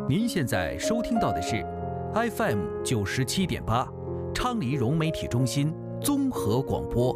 您现在收听到的是 FM 97.8，昌黎融媒体中心综合广播。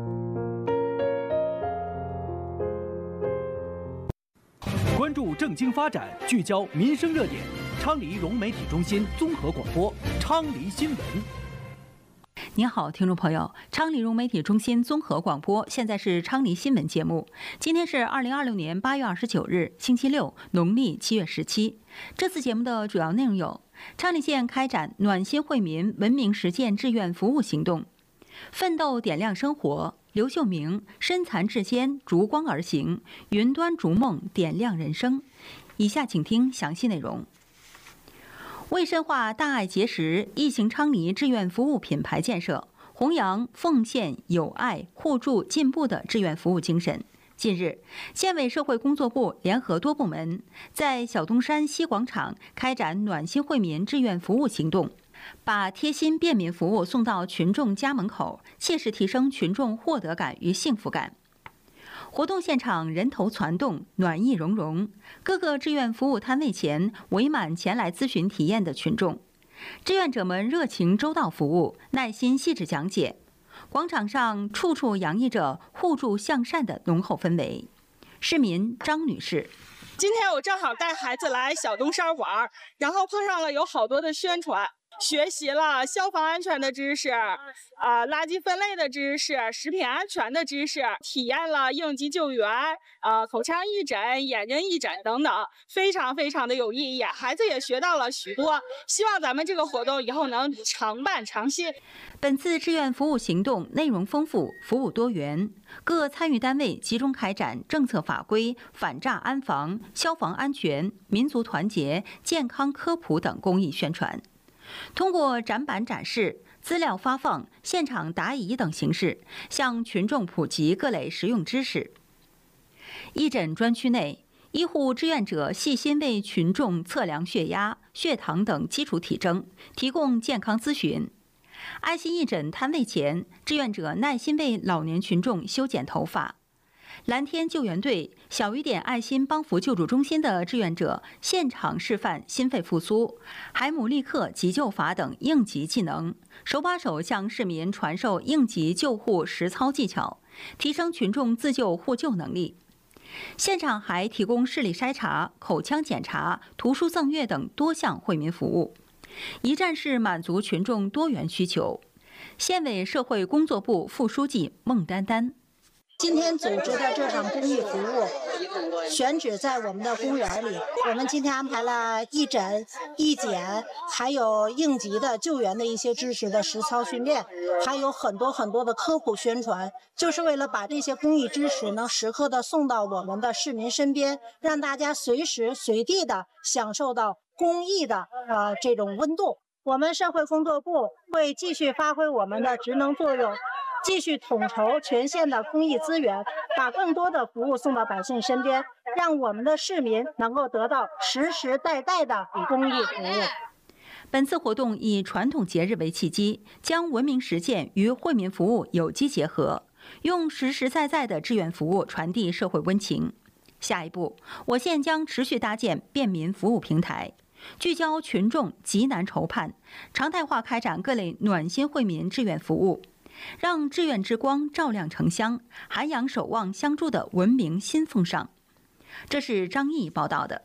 关注政经发展，聚焦民生热点。昌黎融媒体中心综合广播，昌黎新闻。 您好，听众朋友，昌黎融媒体中心综合广播，现在是昌黎新闻节目。今天是2026年8月29日，星期六，农历7月17。这次节目的主要内容有：昌黎县开展暖心惠民文明实践志愿服务行动，奋斗点亮生活。刘秀明身残志坚，逐光而行，云端逐梦，点亮人生。以下请听详细内容。为深化大爱结识义行昌黎志愿服务品牌建设，弘扬奉献、友爱、互助、进步的志愿服务精神，近日，县委社会工作部联合多部门在小东山西广场开展暖心惠民志愿服务行动，把贴心便民服务送到群众家门口，切实提升群众获得感与幸福感。活动现场人头攒动，暖意融融，各个志愿服务摊位前围满前来咨询体验的群众，志愿者们热情周到服务，耐心细致讲解，广场上处处洋溢着互助向善的浓厚氛围。市民张女士： 今天我正好带孩子来小东山玩，然后碰上了有好多的宣传，学习了消防安全的知识，垃圾分类的知识，食品安全的知识，体验了应急救援，口腔义诊、眼睛义诊等等，非常非常的有意义。孩子也学到了许多，希望咱们这个活动以后能常办常新。 本次志愿服务行动内容丰富，服务多元，各参与单位集中开展政策法规、反诈安防、消防安全、民族团结、健康科普等公益宣传。通过展板展示、资料发放、现场答疑等形式，向群众普及各类实用知识。义诊专区内，医护志愿者细心为群众测量血压、血糖等基础体征，提供健康咨询。爱心义诊摊位前，志愿者耐心为老年群众修剪头发。蓝天救援队、小雨点爱心帮扶救助中心的志愿者现场示范心肺复苏、海姆立克急救法等应急技能，手把手向市民传授应急救护实操技巧，提升群众自救互救能力。现场还提供视力筛查、口腔检查、图书赠阅等多项惠民服务，一站式满足群众多元需求。县委社会工作部副书记孟丹丹： 今天组织的这场公益服务选址在我们的公园里，我们今天安排了义诊、义检，还有应急的救援的一些知识的实操训练，还有很多的科普宣传，就是为了把这些公益知识能时刻的送到我们的市民身边，让大家随时随地的享受到公益的这种温度。我们社会工作部会继续发挥我们的职能作用，继续统筹全县的公益资源，把更多的服务送到百姓身边，让我们的市民能够得到实实在在的公益服务。 本次活动以传统节日为契机，将文明实践与惠民服务有机结合，用实实在在的志愿服务传递社会温情。下一步，我县将持续搭建便民服务平台，聚焦群众急难愁盼，常态化开展各类暖心惠民志愿服务，让志愿之光照亮城乡，涵养守望相助的文明新风尚。这是张毅报道的。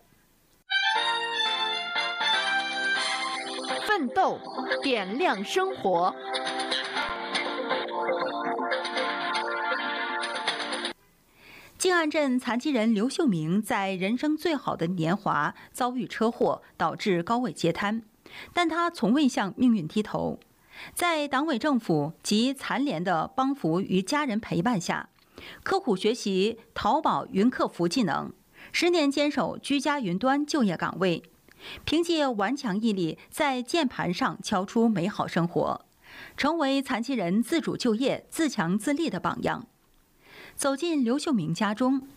奋斗，点亮生活。 静安镇残疾人刘秀明在人生最好的年华遭遇车祸，导致高位截瘫，但他从未向命运低头。在党委政府及残联的帮扶与家人陪伴下，刻苦学习淘宝云客服技能，10年坚守居家云端就业岗位，凭借顽强毅力在键盘上敲出美好生活，成为残疾人自主就业、自强自立的榜样。走进刘秀明家中，